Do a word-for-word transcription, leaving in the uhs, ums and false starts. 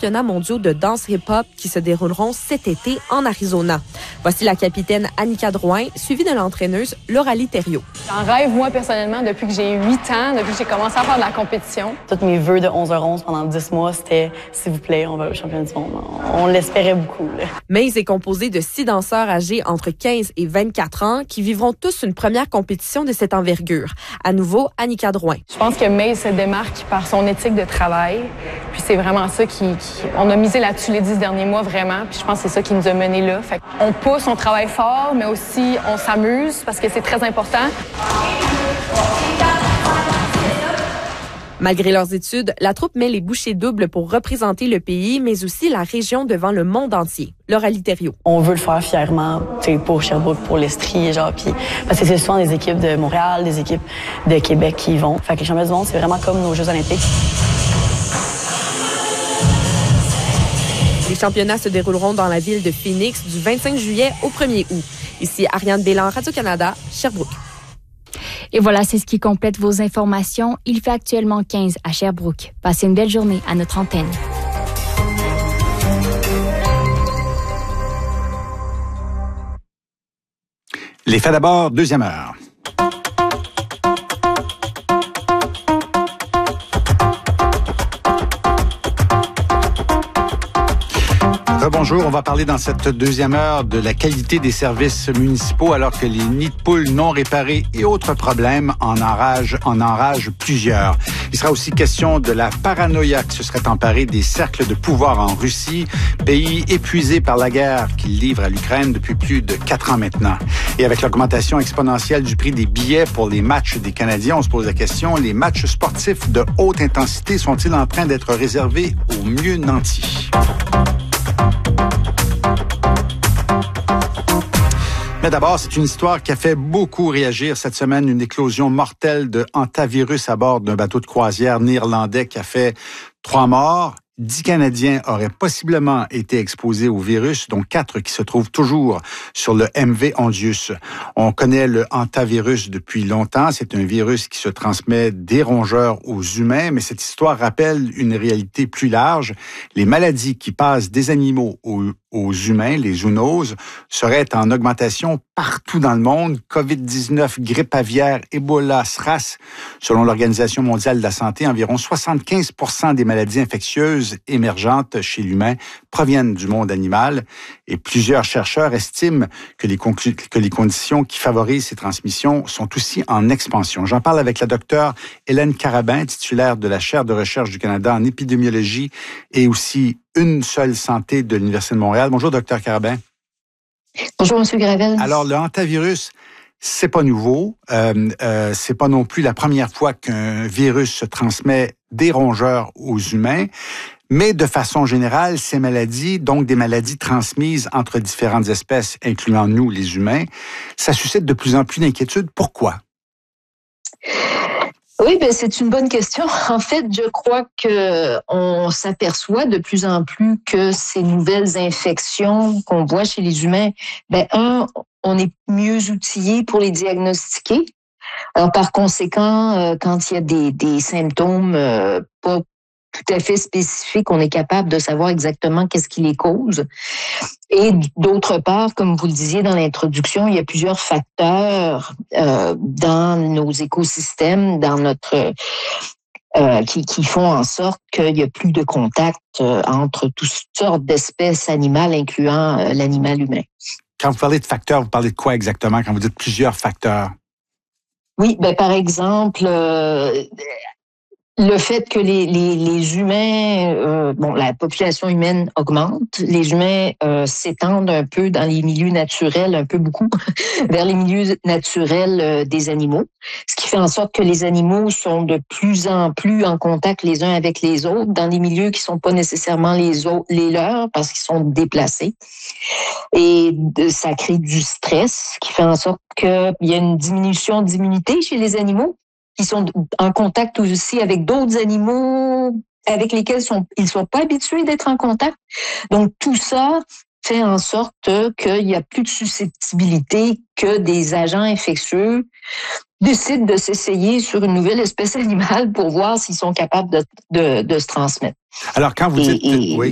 championnats mondiaux de danse hip-hop qui se dérouleront cet été en Arizona. Voici la capitaine Annika Drouin, suivie de l'entraîneuse Lauralie Thériault. J'en rêve, moi, personnellement, depuis que j'ai huit ans, depuis que j'ai commencé à faire de la compétition. Tous mes vœux de onze heures onze pendant dix mois, c'était « s'il vous plaît, on va au championnat du monde ». On l'espérait beaucoup. Là. Maze est composée de six danseurs âgés entre quinze et vingt-quatre ans qui vivront tous une première compétition de cette envergure. À nouveau, Annika Drouin. Je pense que Maze se démarque par son éthique de travail. Puis c'est vraiment ça qui, qui... On a misé là-dessus les dix derniers mois, vraiment. Puis je pense que c'est ça qui nous a menés là. Fait on pousse, on travaille fort, mais aussi on s'amuse parce que c'est très important. Malgré leurs études, la troupe met les bouchées doubles pour représenter le pays, mais aussi la région devant le monde entier. Lauralie Thériault. On veut le faire fièrement, pour Sherbrooke, pour l'Estrie, genre, puis parce que c'est souvent des équipes de Montréal, des équipes de Québec qui y vont. Fait que les championnats du monde, c'est vraiment comme nos Jeux olympiques. Les championnats se dérouleront dans la ville de Phoenix du vingt-cinq juillet au premier août. Ici Ariane Bélan, Radio-Canada, Sherbrooke. Et voilà, c'est ce qui complète vos informations. Il fait actuellement quinze à Sherbrooke. Passez une belle journée à notre antenne. Les faits d'abord, deuxième heure. Bonjour, on va parler dans cette deuxième heure de la qualité des services municipaux alors que les nids de poules non réparés et autres problèmes en enragent, en enragent plusieurs. Il sera aussi question de la paranoïa qui se serait emparée des cercles de pouvoir en Russie, pays épuisé par la guerre qu'il livre à l'Ukraine depuis plus de quatre ans maintenant. Et avec l'augmentation exponentielle du prix des billets pour les matchs des Canadiens, on se pose la question, les matchs sportifs de haute intensité sont-ils en train d'être réservés aux mieux nantis? Mais d'abord, c'est une histoire qui a fait beaucoup réagir cette semaine, une éclosion mortelle de hantavirus à bord d'un bateau de croisière néerlandais qui a fait trois morts. Dix Canadiens auraient possiblement été exposés au virus, dont quatre qui se trouvent toujours sur le M V Ondius. On connaît le hantavirus depuis longtemps. C'est un virus qui se transmet des rongeurs aux humains, mais cette histoire rappelle une réalité plus large. Les maladies qui passent des animaux aux, aux humains, les zoonoses, seraient en augmentation partout dans le monde. covid dix-neuf, grippe aviaire, Ebola, SRAS. Selon l'Organisation mondiale de la santé, environ soixante-quinze pour cent des maladies infectieuses émergentes chez l'humain proviennent du monde animal et plusieurs chercheurs estiment que les, conclu- que les conditions qui favorisent ces transmissions sont aussi en expansion. J'en parle avec la docteure Hélène Carabin, titulaire de la chaire de recherche du Canada en épidémiologie et aussi Une seule santé de l'Université de Montréal. Bonjour, docteur Carabin. Bonjour, M. Gravel. Alors, le hantavirus, c'est pas nouveau. Euh, euh, c'est pas non plus la première fois qu'un virus se transmet des rongeurs aux humains. Mais de façon générale, ces maladies, donc des maladies transmises entre différentes espèces, incluant nous, les humains, ça suscite de plus en plus d'inquiétudes. Pourquoi? Oui, ben c'est une bonne question. En fait, je crois que on s'aperçoit de plus en plus que ces nouvelles infections qu'on voit chez les humains, ben un, on est mieux outillé pour les diagnostiquer. Alors, par conséquent, euh, quand il y a des, des symptômes euh, pas tout à fait spécifiques, on est capable de savoir exactement qu'est-ce qui les cause. Et d'autre part, comme vous le disiez dans l'introduction, il y a plusieurs facteurs euh, dans nos écosystèmes, dans notre euh, qui, qui font en sorte qu'il y a plus de contact euh, entre toutes sortes d'espèces animales, incluant euh, l'animal humain. Quand vous parlez de facteurs, vous parlez de quoi exactement quand vous dites plusieurs facteurs? Oui, ben par exemple, euh, le fait que les, les, les humains, euh, bon, la population humaine augmente, les humains euh, s'étendent un peu dans les milieux naturels, un peu beaucoup, vers les milieux naturels euh, des animaux, ce qui fait en sorte que les animaux sont de plus en plus en contact les uns avec les autres, dans des milieux qui sont pas nécessairement les autres, les leurs, parce qu'ils sont déplacés. Et de, ça crée du stress, qui fait en sorte qu'il y a une diminution d'immunité chez les animaux, qui sont en contact aussi avec d'autres animaux avec lesquels sont, ils ne sont pas habitués d'être en contact. Donc, tout ça fait en sorte qu'il n'y a plus de susceptibilité que des agents infectieux décident de s'essayer sur une nouvelle espèce animale pour voir s'ils sont capables de, de, de se transmettre. Alors, quand vous et, dites... Et, oui.